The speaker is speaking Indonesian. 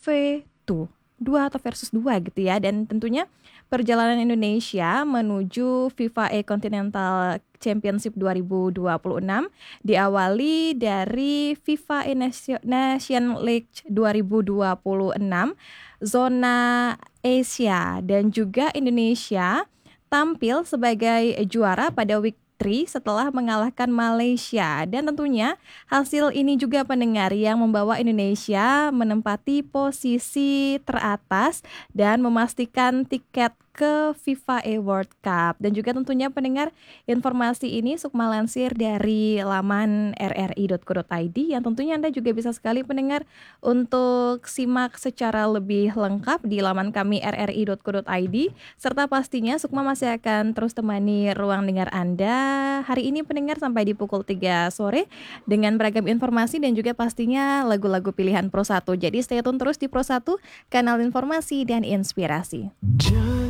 V2 dua atau versus 2 gitu ya. Dan tentunya perjalanan Indonesia menuju FIFA A Continental Championship 2026 diawali dari FIFA A Nation League 2026 zona Asia, dan juga Indonesia tampil sebagai juara pada week 3 setelah mengalahkan Malaysia. Dan tentunya hasil ini juga pendengar yang membawa Indonesia menempati posisi teratas dan memastikan tiket ke FIFA A World Cup. Dan juga tentunya pendengar, informasi ini Sukma lansir dari laman rri.co.id yang tentunya Anda juga bisa sekali pendengar untuk simak secara lebih lengkap di laman kami rri.co.id. Serta pastinya Sukma masih akan terus temani ruang dengar Anda hari ini pendengar sampai di pukul 3 sore dengan beragam informasi dan juga pastinya lagu-lagu pilihan Pro 1. Jadi stay tune terus di Pro 1, kanal informasi dan inspirasi.